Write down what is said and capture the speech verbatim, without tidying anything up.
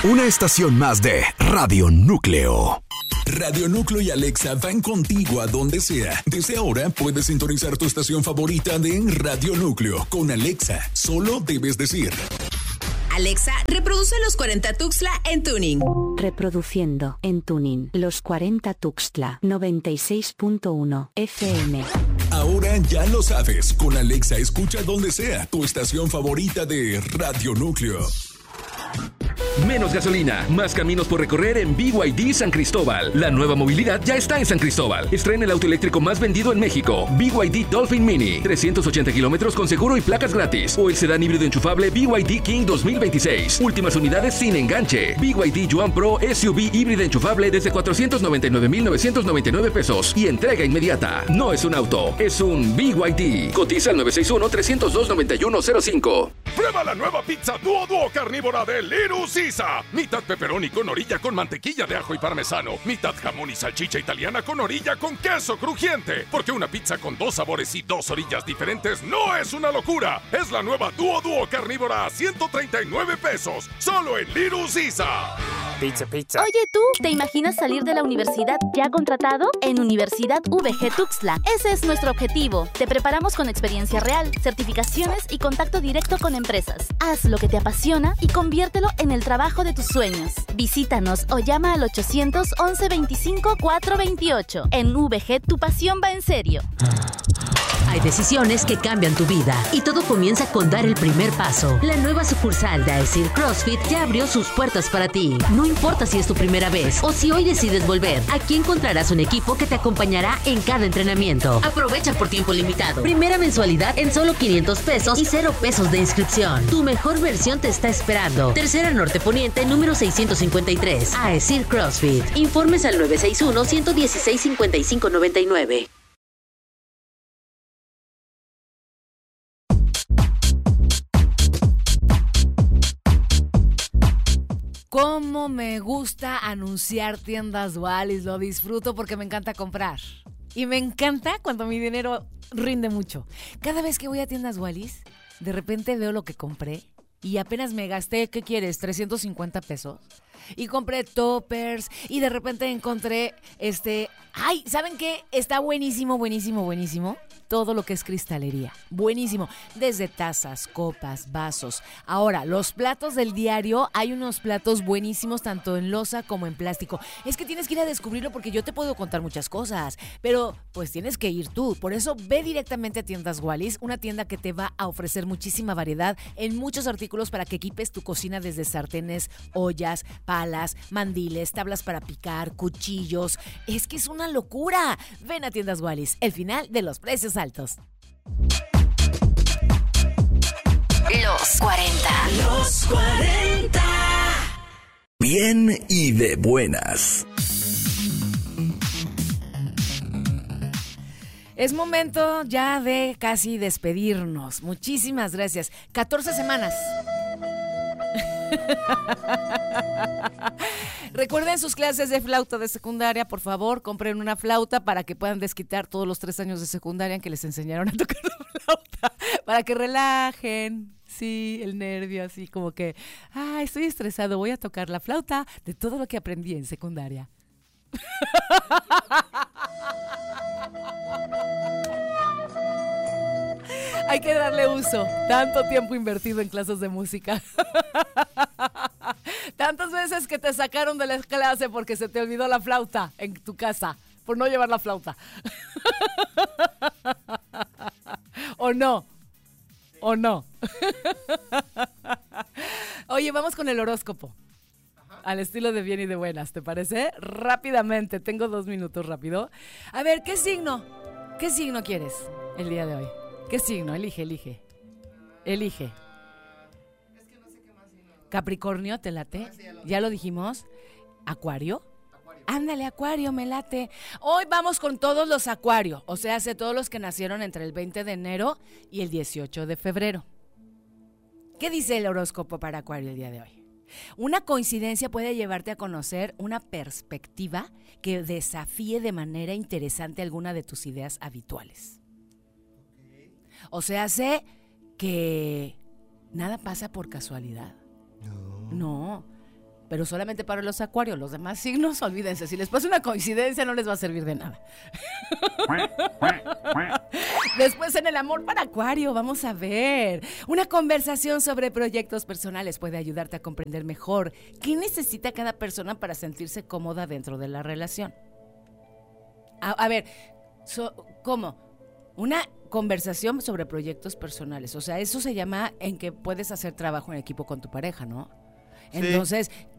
Una estación más de Radio Núcleo. Radio Núcleo y Alexa van contigo a donde sea. Desde ahora puedes sintonizar tu estación favorita de Radio Núcleo con Alexa. Solo debes decir: Alexa, reproduce Los cuarenta Tuxtla en tuning. Reproduciendo en tuning Los cuarenta Tuxtla noventa y seis punto uno F M. Ahora ya lo sabes. Con Alexa escucha donde sea tu estación favorita de Radio Núcleo. Menos gasolina, más caminos por recorrer en B Y D San Cristóbal. La nueva movilidad ya está en San Cristóbal. Estrena el auto eléctrico más vendido en México, B Y D Dolphin Mini, trescientos ochenta kilómetros con seguro y placas gratis. O el sedán híbrido enchufable B Y D King dos mil veintiséis. Últimas unidades sin enganche. B Y D Yuan Pro S U V híbrida enchufable desde cuatrocientos noventa y nueve mil novecientos noventa y nueve pesos y entrega inmediata. No es un auto, es un B Y D. Cotiza al nueve seis uno, tres cero dos, nueve uno cero cinco. Prueba la nueva pizza Duo Duo carnívora de Little Caesar. Mitad pepperoni con orilla con mantequilla de ajo y parmesano. Mitad jamón y salchicha italiana con orilla con queso crujiente. Porque una pizza con dos sabores y dos orillas diferentes no es una locura. Es la nueva Duo Duo carnívora a ciento treinta y nueve pesos. Solo en Little Caesar. Pizza, pizza. Oye, ¿tú te imaginas salir de la universidad ya contratado? En Universidad V G Tuxtla. Ese es nuestro objetivo. Te preparamos con experiencia real, certificaciones y contacto directo con empresas. Haz lo que te apasiona y conviértelo en el trabajo de tus sueños. Visítanos o llama al ochocientos once veinticinco cuatrocientos veintiocho. En V G tu pasión va en serio. Hay decisiones que cambian tu vida y todo comienza con dar el primer paso. La nueva sucursal de AESIR CrossFit ya abrió sus puertas para ti. No importa si es tu primera vez o si hoy decides volver, aquí encontrarás un equipo que te acompañará en cada entrenamiento. Aprovecha por tiempo limitado. Primera mensualidad en solo quinientos pesos y cero pesos de inscripción. Tu mejor versión te está esperando. Tercera Norte Poniente, número seiscientos cincuenta y tres. AESIR CrossFit. Informes al nueve seis uno, uno uno seis, cinco cinco nueve nueve. Cómo me gusta anunciar tiendas Wallis, lo disfruto porque me encanta comprar. Y me encanta cuando mi dinero rinde mucho. Cada vez que voy a tiendas Wallis, de repente veo lo que compré y apenas me gasté, ¿qué quieres? trescientos cincuenta pesos. Y compré toppers y de repente encontré este... ¡Ay! ¿Saben qué? Está buenísimo, buenísimo, buenísimo. Todo lo que es cristalería. Buenísimo. Desde tazas, copas, vasos. Ahora, los platos del diario, hay unos platos buenísimos tanto en loza como en plástico. Es que tienes que ir a descubrirlo porque yo te puedo contar muchas cosas, pero pues tienes que ir tú. Por eso ve directamente a Tiendas Wallis, una tienda que te va a ofrecer muchísima variedad en muchos artículos para que equipes tu cocina, desde sartenes, ollas, palas, mandiles, tablas para picar, cuchillos. Es que es una locura. Ven a Tiendas Wallis, el final de los precios altos. Los cuarenta. Los cuarenta. Bien y de buenas. Es momento ya de casi despedirnos. Muchísimas gracias. catorce semanas. Recuerden sus clases de flauta de secundaria, por favor, compren una flauta para que puedan desquitar todos los tres años de secundaria en que les enseñaron a tocar la flauta, para que relajen, sí, el nervio, así como que, ah, estoy estresado, voy a tocar la flauta de todo lo que aprendí en secundaria. Hay que darle uso, tanto tiempo invertido en clases de música. Tantas veces que te sacaron de la clase porque se te olvidó la flauta en tu casa, por no llevar la flauta. ¿O no? ¿O no? Oye, vamos con el horóscopo. Al estilo de bien y de buenas, ¿te parece? Rápidamente, tengo dos minutos rápido. A ver, ¿qué signo? ¿Qué signo quieres el día de hoy? ¿Qué signo? Elige, elige. Elige. Capricornio, ¿te late? ¿Ya lo dijimos? ¿Acuario? Ándale, Acuario, me late. Hoy vamos con todos los Acuario, o sea, hace todos los que nacieron entre el veinte de enero y el dieciocho de febrero. ¿Qué dice el horóscopo para Acuario el día de hoy? Una coincidencia puede llevarte a conocer una perspectiva que desafíe de manera interesante alguna de tus ideas habituales. O sea, sé que nada pasa por casualidad. No. No. pero solamente para los acuarios. Los demás signos, olvídense. Si les pasa una coincidencia, no les va a servir de nada. Después, en el amor para Acuario, vamos a ver. Una conversación sobre proyectos personales puede ayudarte a comprender mejor qué necesita cada persona para sentirse cómoda dentro de la relación. A, a ver, so, ¿cómo? Una conversación sobre proyectos personales. O sea, eso se llama en que puedes hacer trabajo en equipo con tu pareja, ¿no? Entonces,